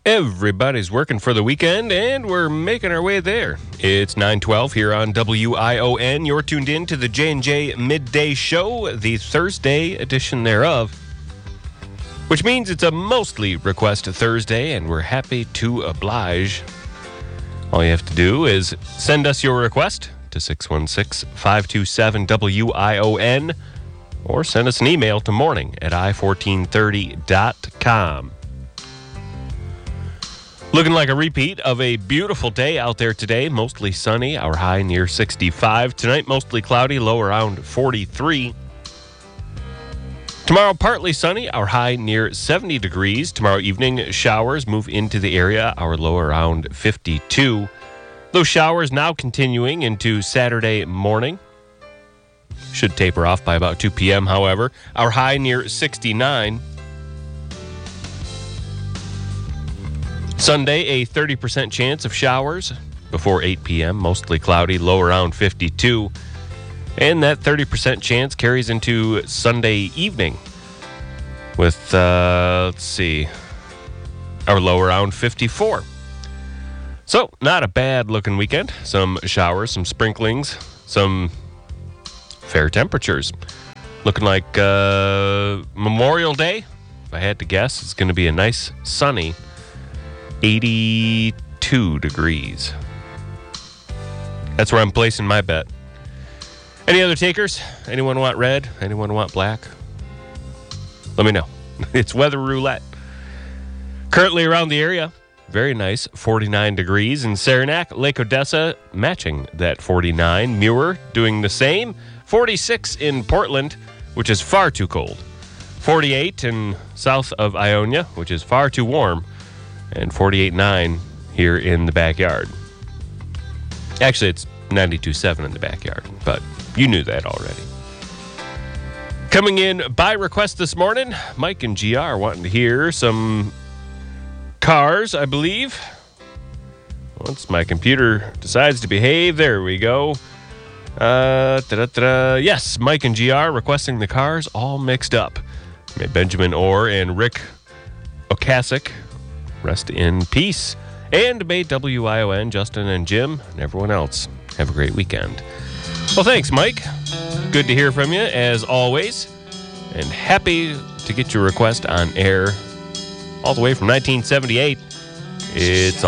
Everybody's working for the weekend, and we're making our way there. It's 9:12 here on WION. You're tuned in to the J&J Midday Show, the Thursday edition thereof, which means it's a mostly request Thursday, and we're happy to oblige. All you have to do is send us your request to 616-527-WION, or send us an email to morning@i1430.com. Looking like a repeat of a beautiful day out there today. Mostly sunny, our high near 65. Tonight, mostly cloudy, low around 43. Tomorrow, partly sunny, our high near 70 degrees. Tomorrow evening, showers move into the area, our low around 52. Those showers now continuing into Saturday morning. Should taper off by about 2 p.m., however. Our high near 69. Sunday, a 30% chance of showers before 8 p.m., mostly cloudy, low around 52. And that 30% chance carries into Sunday evening with, our low around 54. So, not a bad-looking weekend. Some showers, some sprinklings, some fair temperatures. Looking like Memorial Day, if I had to guess, it's going to be a nice, sunny 82 degrees. That's where I'm placing my bet. Any other takers? Anyone want red? Anyone want black? Let me know. It's weather roulette. Currently around the area, very nice, 49 degrees in Saranac. Lake Odessa matching that 49. Muir doing the same. 46 in Portland, which is far too cold. 48 in south of Ionia, which is far too warm. And 48.9 here in the backyard. Actually, it's 92.7 in the backyard, but you knew that already. Coming in by request this morning, Mike and GR wanting to hear some cars, I believe. Once my computer decides to behave, there we go. Yes, Mike and GR requesting the cars all mixed up. May Benjamin Orr and Rick Okasik rest in peace. And may WION, Justin and Jim, and everyone else have a great weekend. Well, thanks, Mike. Good to hear from you, as always. And happy to get your request on air all the way from 1978. It's